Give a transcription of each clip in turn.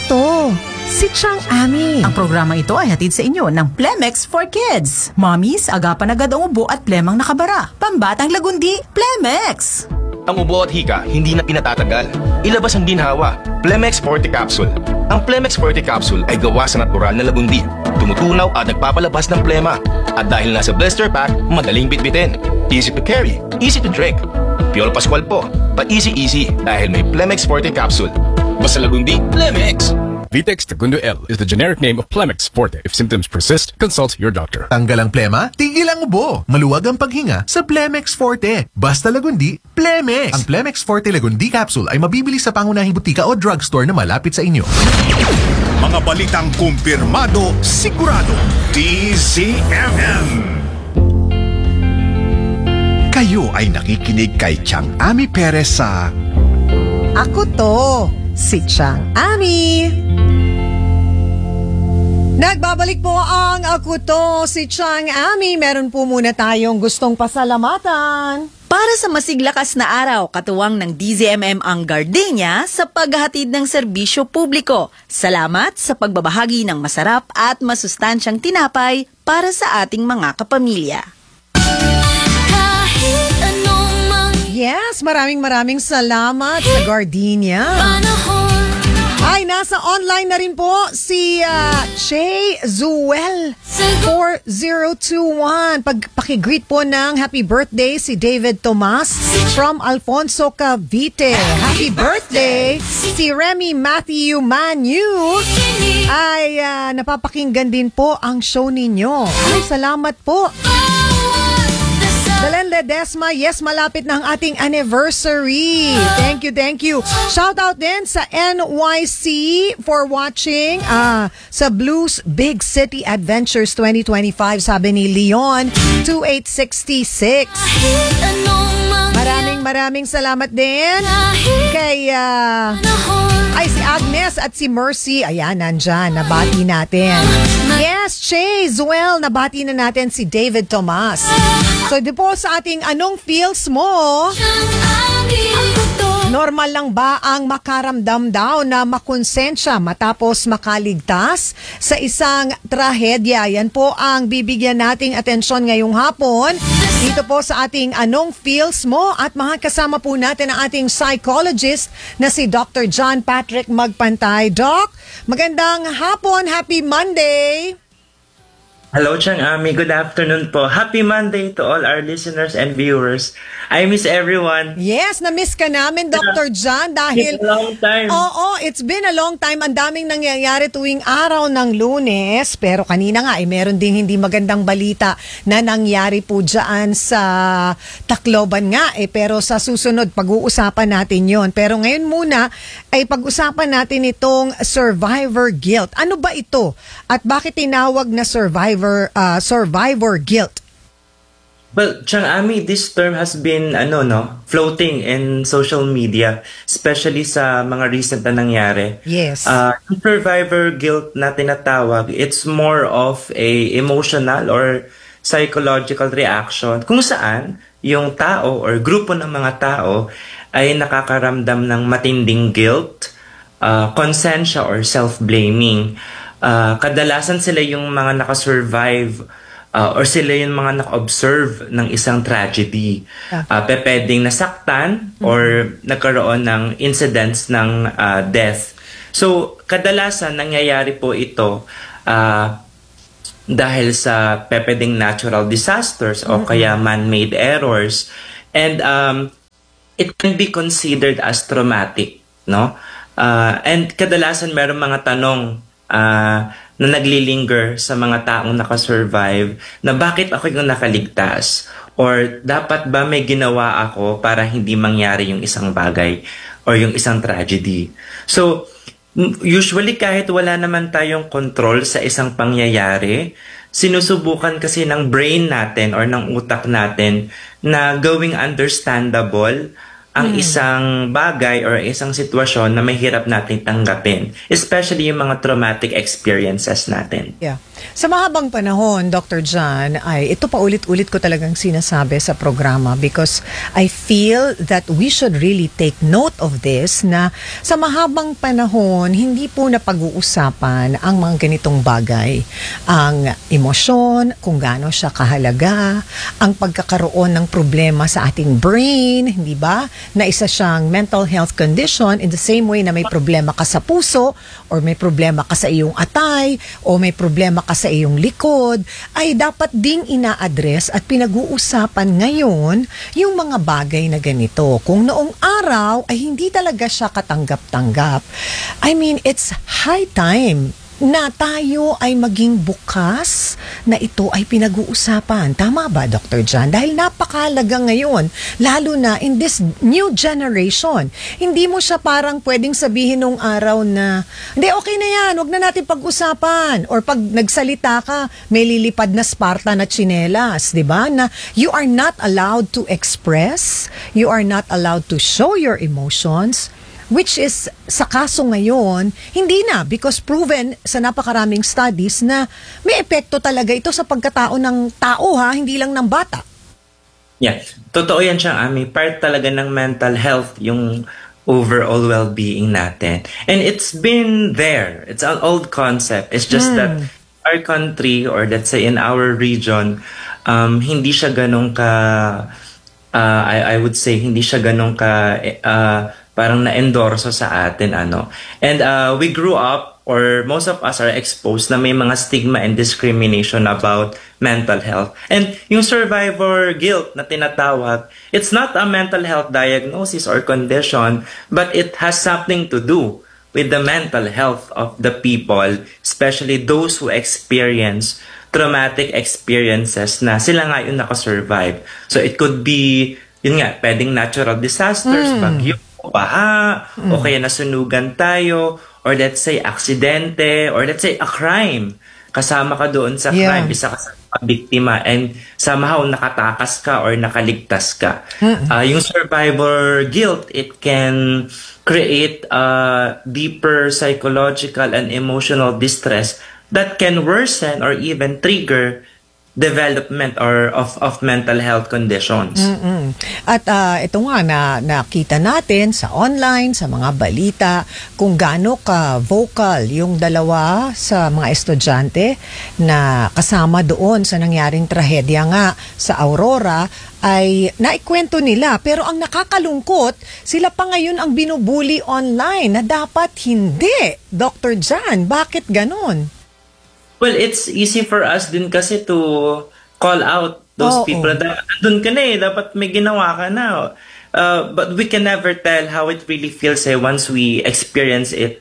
to, si Chang Ami. Ang programa ito ay hatid sa inyo ng Plemex for Kids. Mommies, agapan agad ang ubo at plemang nakabara. Pambatang lagundi, Plemex! Ang ubo at hika, hindi na pinatatagal. Ilabas ang ginhawa. Plemex Forte Capsule. Ang Plemex Forte Capsule ay gawa sa natural na lagundi. Tumutunaw at nagpapalabas ng plema. At dahil nasa blister pack, madaling bitbitin. Easy to carry, easy to drink. Piolo Pascual po, pa-easy dahil may Plemex Forte Capsule. Basta lagundi, Plemex! Vitex Segundo L is the generic name of Plemex Forte. If symptoms persist, consult your doctor. Tanggal ang plema, tigil ang ubo. Maluwag ang paghinga sa Plemex Forte. Basta lagundi, Plemex! Ang Plemex Forte Lagundi Capsule ay mabibili sa pangunahing butika o drugstore na malapit sa inyo. Mga balitang kumpirmado, sigurado. DZMM. Kayo ay nakikinig kay Chang Ami Perez sa Ako to, si Chang Ami. Nagbabalik po ang Ako to, si Chang Ami. Meron po muna tayong gustong pasalamatan. Para sa masiglakas na araw, katuwang ng DZMM ang Gardenia sa paghahatid ng serbisyo publiko. Salamat sa pagbabahagi ng masarap at masustansyang tinapay para sa ating mga kapamilya. Yes, maraming salamat sa Gardenia. Ay, nasa online na rin po si Che Zuel 4021. Paki-greet po ng happy birthday si David Tomas from Alfonso Cavite. Happy birthday! Si Remy Matthew Manu ay napapakinggan din po ang show ninyo. Ay, salamat po. Dalen Ledesma, yes, malapit na ang ating anniversary. Thank you. Shout out din sa NYC for watching sa Blues Big City Adventures 2025, sabi ni Leon 2866. Maraming salamat din kay si Agnes at si Mercy. Ayan, nandyan, nabati natin. Yes, Che, Zuel, nabati na natin si David Tomas. So, di po sa ating anong feels mo? Normal lang ba ang makaramdam daw na makonsensya matapos makaligtas sa isang trahedya? Yan po ang bibigyan nating atensyon ngayong hapon. Dito po sa ating anong feels mo at makakasama po natin ang ating psychologist na si Dr. John Patrick Magpantay. Doc, magandang hapon. Happy Monday! Hello, Chang Ami. Good afternoon po. Happy Monday to all our listeners and viewers. I miss everyone. Yes, na-miss ka namin, Dr. John, dahil... It's a long time. Oo, it's been a long time. Ang daming nangyayari tuwing araw ng Lunes. Pero kanina nga, meron ding hindi magandang balita na nangyari po dyan sa Tacloban nga. Pero sa susunod, pag-uusapan natin yon. Pero ngayon muna, ay pag-usapan natin itong survivor guilt. Ano ba ito? At bakit tinawag na survivor guilt? Well, Chang Ami, this term has been floating in social media, especially sa mga recent na nangyari. Yes. Survivor guilt na tinatawag, it's more of a emotional or psychological reaction kung saan yung tao or grupo ng mga tao ay nakakaramdam ng matinding guilt, konsensya or self-blaming. Kadalasan sila yung mga nakasurvive or sila yung mga naka-observe ng isang tragedy. Pwedeng nasaktan or nagkaroon ng incidents ng death. So, kadalasan nangyayari po ito dahil sa pwedeng natural disasters o kaya man-made errors. And it can be considered as traumatic, no? And kadalasan meron mga tanong na naglilinger sa mga taong nakasurvive na bakit ako yung nakaligtas? Or dapat ba may ginawa ako para hindi mangyari yung isang bagay or yung isang tragedy? So, usually kahit wala naman tayong control sa isang pangyayari, sinusubukan kasi ng brain natin or ng utak natin na gawing understandable ang isang bagay or isang sitwasyon na may hirap natin tanggapin. Especially yung mga traumatic experiences natin. Yeah. Sa mahabang panahon, Dr. John, ay ito pa ulit-ulit ko talagang sinasabi sa programa because I feel that we should really take note of this na sa mahabang panahon, hindi po na pag-uusapan ang mga ganitong bagay. Ang emosyon, kung gaano siya kahalaga, ang pagkakaroon ng problema sa ating brain, hindi ba? Na isa siyang mental health condition in the same way na may problema ka sa puso or may problema ka sa iyong atay o may problema ka sa iyong likod, ay dapat ding ina-address at pinag-uusapan ngayon yung mga bagay na ganito. Kung noong araw ay hindi talaga siya katanggap-tanggap, I mean, it's high time na tayo ay maging bukas na ito ay pinag-uusapan. Tama ba, Dr. John? Dahil napakahalaga ngayon, lalo na in this new generation. Hindi mo siya parang pwedeng sabihin nung araw na, hindi, okay na yan, wag na natin pag-usapan. Or pag nagsalita ka, may lilipad na Sparta na tsinelas, di ba? Na you are not allowed to express, you are not allowed to show your emotions, which is, sa kaso ngayon, hindi na because proven sa napakaraming studies na may epekto talaga ito sa pagkatao ng tao hindi lang ng bata. Yeah, totoo yan siyang part talaga ng mental health yung overall well-being natin. And it's been there. It's an old concept. It's just that our country or let's say in our region, hindi siya ganun ka, I would say, hindi siya ganun ka, parang na-endorso sa atin, And we grew up, or most of us are exposed na may mga stigma and discrimination about mental health. And yung survivor guilt na tinatawag, it's not a mental health diagnosis or condition, but it has something to do with the mental health of the people, especially those who experience traumatic experiences na sila nga yung nakasurvive. So it could be, yun nga, pwedeng natural disasters, bagyo, baha, o kaya nasunugan tayo, or let's say aksidente, or let's say a crime. Kasama ka doon sa crime, isa ka sa biktima, and somehow nakatakas ka or nakaligtas ka. Yung survivor guilt, it can create deeper psychological and emotional distress that can worsen or even trigger development or of mental health conditions. At ito nga na nakita natin sa online, sa mga balita, kung gaano ka vocal yung dalawa sa mga estudyante na kasama doon sa nangyaring trahedya nga sa Aurora, ay naikwento nila. Pero ang nakakalungkot, sila pa ngayon ang binubuli online na dapat hindi. Dr. Jan, bakit ganon? Well, it's easy for us din kasi to call out those people. Doon ka na dapat may ginawa ka na. But we can never tell how it really feels once we experience it.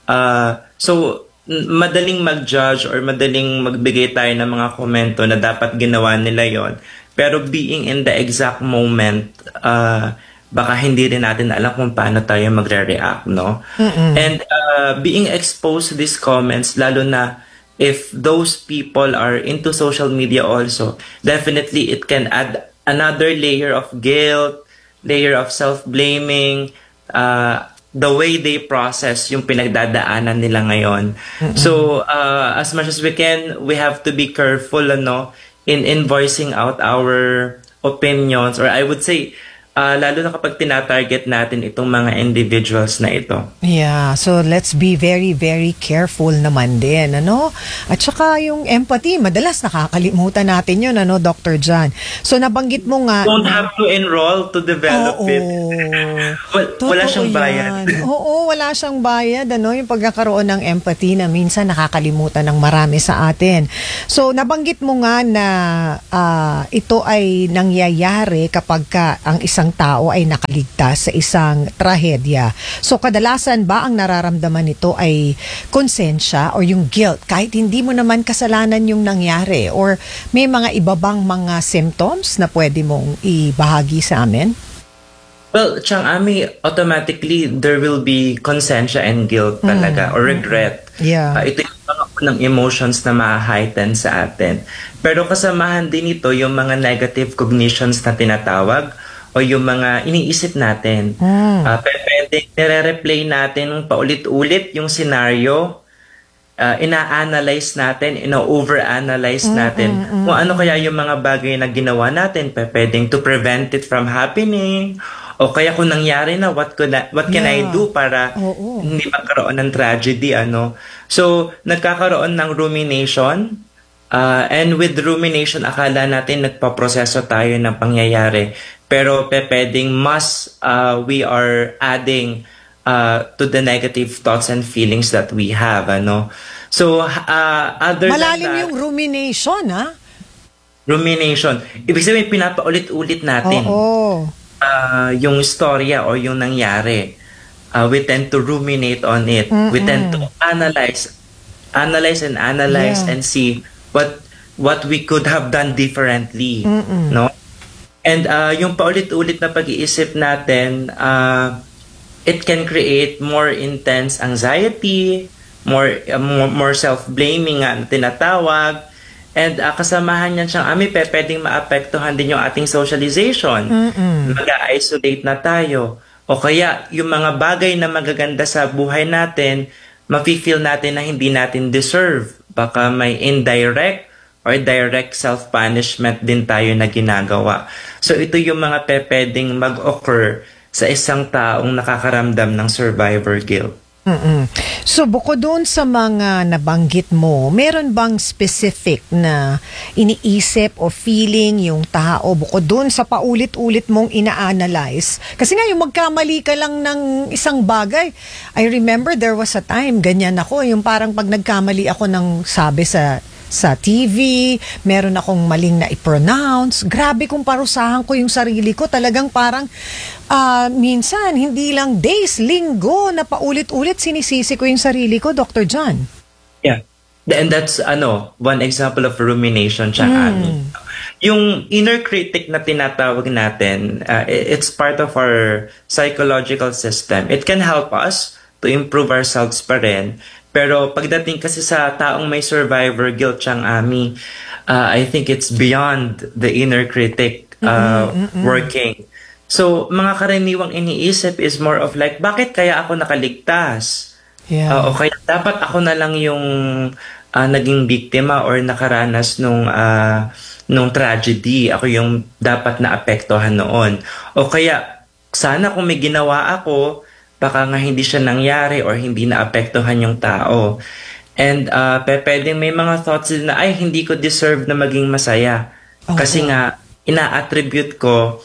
So, madaling mag-judge or madaling magbigay tayo ng mga komento na dapat ginawa nila yon. Pero being in the exact moment, baka hindi rin natin alam kung paano tayo magre-react, no? And being exposed to these comments, lalo na if those people are into social media also, definitely it can add another layer of guilt, layer of self-blaming, the way they process yung pinagdadaanan nila ngayon. So, as much as we can, we have to be careful, in voicing out our opinions, or I would say, lalo na kapag tinatarget natin itong mga individuals na ito. Yeah, so let's be very, very careful naman din, At saka yung empathy, madalas nakakalimutan natin yun, Dr. Jan? So nabanggit mo nga... Don't have to enroll to develop it. Wala siyang bayad. Oo, wala siyang bayad, yung pagkakaroon ng empathy na minsan nakakalimutan ng marami sa atin. So nabanggit mo nga na ito ay nangyayari kapag ang isang tao ay nakaligtas sa isang trahedya. So kadalasan ba ang nararamdaman nito ay konsensya or yung guilt kahit hindi mo naman kasalanan yung nangyari, or may mga iba bang mga symptoms na pwede mong ibahagi sa amin? Well, Chang Ami, automatically there will be konsensya and guilt talaga or regret. Yeah. Ito yung mga unang emotions na ma-heighten sa atin. Pero kasamahan din ito yung mga negative cognitions na tinatawag, o yung mga iniisip natin. Pwede nire-replay natin paulit-ulit yung scenario, ina-analyze natin, ina-overanalyze natin kung ano kaya yung mga bagay na ginawa natin, pwedeng to prevent it from happening, o kaya kung nangyari na, what can I do para hindi magkaroon ng tragedy, ano. So, nagkakaroon ng rumination, and with rumination, akala natin nagpaproseso tayo ng pangyayari. Pero pwedeng we are adding to the negative thoughts and feelings that we have, ano. So, other Malalim than that, yung rumination, ha? rumination, ibig sabihin, pinapaulit-ulit natin yung storya o yung nangyari. We tend to ruminate on it. We tend to analyze and see what we could have done differently, no? And yung paulit-ulit na pag-iisip natin, it can create more intense anxiety, more self-blaming nga na tinatawag, and kasamahan niyan siyang pwedeng maapektuhan din yung ating socialization. Mag-isolate na tayo. O kaya yung mga bagay na magaganda sa buhay natin, mafe-feel natin na hindi natin deserve. Baka may indirect or direct self-punishment din tayo na ginagawa. So ito yung mga pwedeng mag-occur sa isang taong nakakaramdam ng survivor guilt. So bukod doon sa mga nabanggit mo, meron bang specific na iniisip o feeling yung tao bukod doon sa paulit-ulit mong ina-analyze? Kasi nga yung magkamali ka lang ng isang bagay. I remember there was a time, ganyan ako, yung parang pag nagkamali ako ng sabi sa TV, meron akong maling na i-pronounce. Grabe kung parusahan ko yung sarili ko. Talagang parang minsan, hindi lang days, linggo na paulit-ulit sinisisi ko yung sarili ko, Dr. John. Yeah. And that's one example of rumination siya. Yung inner critic na tinatawag natin, it's part of our psychological system. It can help us to improve ourselves pa rin. Pero pagdating kasi sa taong may survivor guilt siyang I think it's beyond the inner critic working. So, mga karaniwang iniisip is more of like, bakit kaya ako nakaligtas? Yeah. O kaya dapat ako na lang yung naging biktima or nakaranas nung tragedy. Ako yung dapat na apektuhan noon. O kaya, sana kung may ginawa ako, baka nga hindi siya nangyari or hindi naapektuhan yung tao. And pwedeng may mga thoughts din na, hindi ko deserve na maging masaya. Kasi nga, ina-attribute ko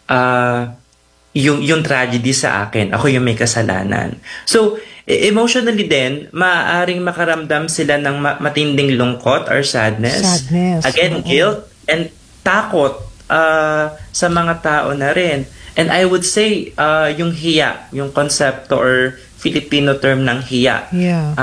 yung tragedy sa akin. Ako yung may kasalanan. So, emotionally din, maaaring makaramdam sila ng matinding lungkot or sadness. Again, guilt and takot sa mga tao na rin. And I would say, yung hiya, yung konsepto or Filipino term ng hiya. Yeah.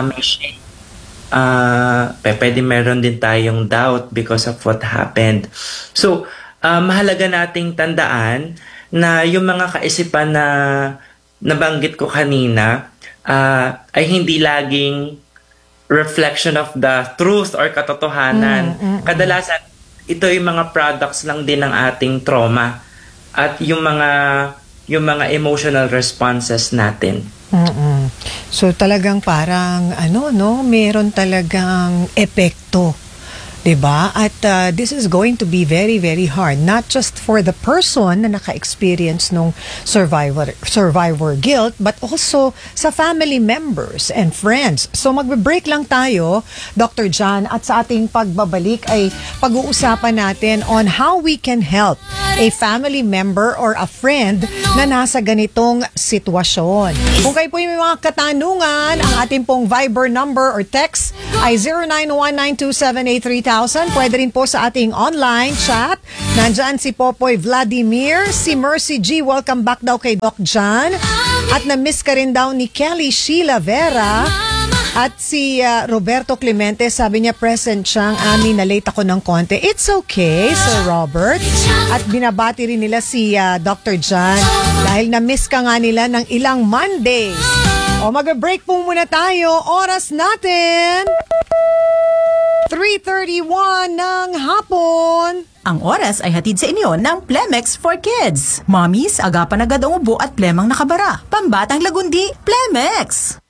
Pwede meron din tayong doubt because of what happened. So, mahalaga nating tandaan na yung mga kaisipan na nabanggit ko kanina ay hindi laging reflection of the truth or katotohanan. Kadalasan, ito yung mga products lang din ng ating trauma at yung mga emotional responses natin. So talagang parang meron talagang epekto, 'di ba? At this is going to be very very hard, not just for the person na naka-experience nung survivor guilt, but also sa family members and friends. So magbe-break lang tayo, Dr. John, at sa ating pagbabalik ay pag-uusapan natin on how we can help a family member or a friend na nasa ganitong sitwasyon. Kung kayo po yung may mga katanungan, ang ating pong Viber number or text ay 0919278300. Pwede rin po sa ating online chat. Nandyan si Popoy Vladimir, si Mercy G, welcome back daw kay Doc John. At na-miss ka rin daw ni Kelly Sheila Vera. At si Roberto Clemente, sabi niya present siyang na late ako ng konti. It's okay, Sir Robert. At binabati rin nila si Dr. John dahil na-miss ka nga nila ng ilang Mondays. O mag-break po muna tayo. Oras natin 3:31 ng hapon. Ang oras ay hatid sa inyo ng Plemex for Kids. Mommies, agapan agad ang ubo at plemang nakabara. Pambatang lagundi, Plemex!